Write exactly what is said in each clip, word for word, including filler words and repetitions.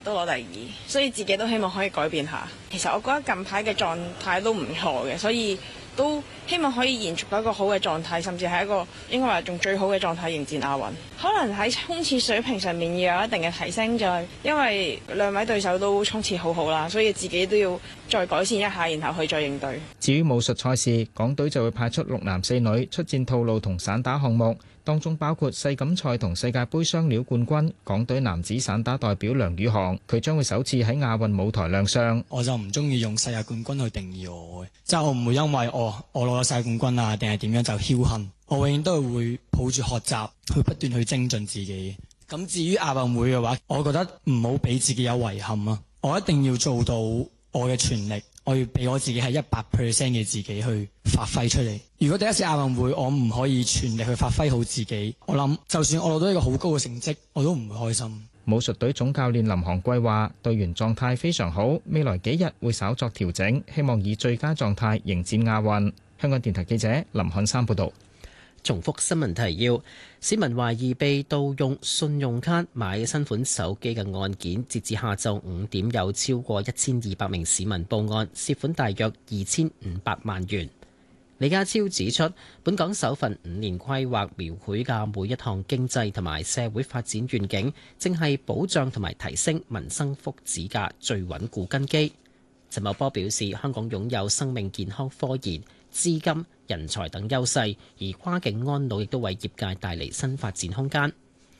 都攞第二，所以自己都希望可以改變下。其實我覺得近排嘅狀態都唔錯嘅，所以都希望可以延續一個好嘅狀態，甚至係一個應該話仲最好嘅狀態迎戰亞運。可能喺衝刺水平上面要有一定嘅提升，就係因為兩位對手都衝刺好好啦，所以自己都要再改善一下，然後去再應對。 至於武術賽事，港隊就會派出六男四女出戰套路同散打項目。當中包括世錦賽同世界盃雙料冠軍港隊男子散打代表梁宇航，佢將會首次喺亞運舞台亮相。 我就唔中意用世界冠軍去定義我嘅，即係我唔會因為哦我攞咗世界冠軍啊，定係點樣就僥倖。我永遠都係會抱住學習，去不斷去精進自己。咁至於亞運會嘅話，我覺得唔好俾自己有遺憾啊！我一定要做到我嘅全力。我要俾我自己係一百 percent 嘅自己去發揮出嚟。如果第一次亞運會我唔可以全力去發揮好自己，我諗就算我攞到一個好高嘅成績，我都唔會開心。 武術隊總教練林航貴話，隊員狀態非常好，未來幾日會稍作調整，希望以最佳狀態迎戰亞運。香港電台記者林漢山報道。 重複新聞提要：市民懷疑被盜用信用卡買新款手機嘅案件，截至下晝五點，有超過一千二百名市民報案，涉款大約二千五百萬元。李家超指出，本港首份五年規劃描繪嘅每一項經濟同埋社會發展願景，正係保障同埋提升民生福祉嘅最穩固根基。陳茂波表示，香港擁有生命健康科研、資金、人才等優勢，而跨境安老亦都為業界帶嚟新發展空間。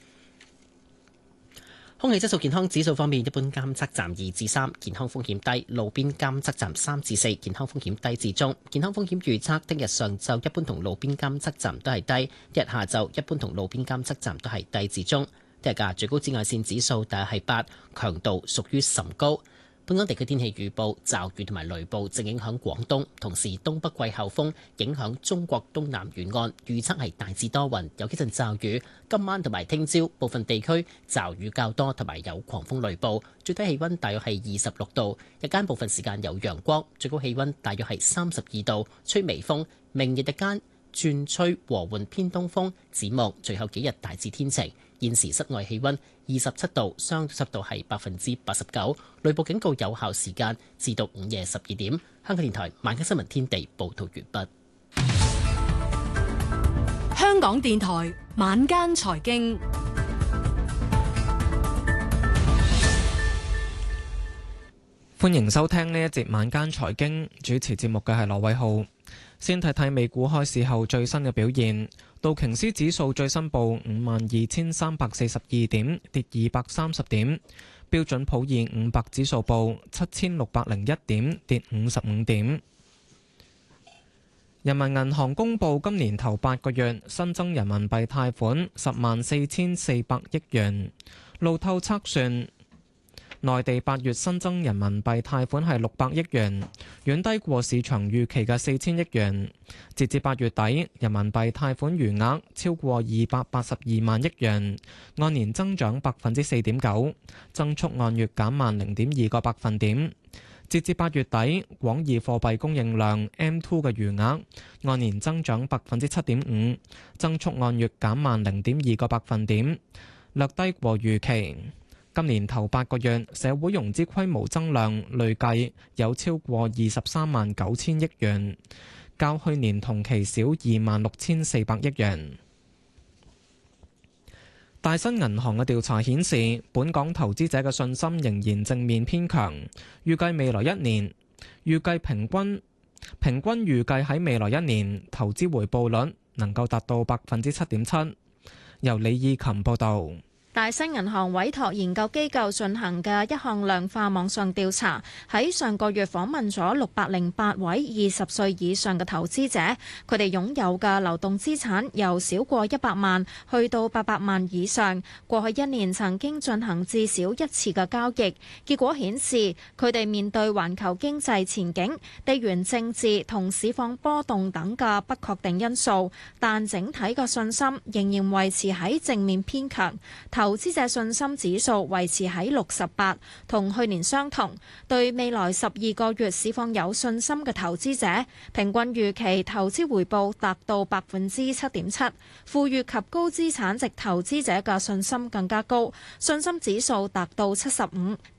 空氣質素健康指數方面，一般監測站二至三，健康風險低；路邊監測站三至四，健康風險低至中。健康風險預測，聽日上晝一般同路邊監測站都係低，一日下晝一般同路邊監測站都係低至中。聽日嘅最高紫外線指數大約係八，強度屬於甚高。本港地區天氣預報，驟雨同埋雷暴正影響廣東，同時東北季候風影響中國東南沿岸，預測係大致多雲，有幾陣驟雨。今晚同埋聽朝部分地區驟雨較多，同埋有狂風雷暴。最低氣溫大約係二十六度，日間部分時間有陽光，最高氣溫大約係三十二度，吹微風。明日日間轉吹和緩偏東風，展望隨後幾日大致天晴。現時室外氣溫二十七度，相對濕度係百分之八十九，雷暴警告有效時間至到午夜十二點。香港電台晚間新聞天地報道完畢。 香港電台晚間財經， 歡迎收聽呢一節晚間財經，主持節目嘅係羅偉浩。先睇睇美股開市後最新嘅表現，道瓊斯指數最新報五萬二千三百四十二點，跌二百三十點；標準普爾五百指數報七千六百零一點，跌五十五點。人民銀行公布今年頭八個月新增人民幣貸款十萬四千四百億元，路透測算，內地八月新增人民幣貸款係六百億元，遠低過市場預期嘅四千億元。截至八月底，人民幣貸款餘額超過二百八十二萬億元，按年增長百分之四點九，增速按月減慢零點二個百分點。截至八月底，廣義貨幣供應量 M 二 嘅餘額按年增長百分之七點五，增速按月減慢零點二個百分點，略低過預期。今年頭八個月，社會融資規模增量累計有超過二十三萬九千億元，較去年同期少二萬六千四百億元。大新銀行嘅調查顯示，本港投資者嘅信心仍然正面偏強，預計未來一年，預計平均平均預計喺未來一年投資回報率能夠達到百分之七點七。由李義琴報導。 大新銀行委託研究機構進行嘅一項量化網上調查，喺上個月訪問咗六百零八位二十歲以上嘅投資者，佢哋擁有嘅流動資產由少過一百萬去到八百萬以上，過去一年曾經進行至少一次嘅交易。結果顯示，佢哋面對環球經濟前景、地緣政治同市況波動等嘅不確定因素，但整體嘅信心仍然維持喺正面偏強。 投資者信心指數維持喺六十八，同去年相同。對未來十二個月市況有信心嘅投資者，平均預期投資回報達到百分之七點七。富裕及高資產值投資者嘅信心更加高，信心指數達到七十五。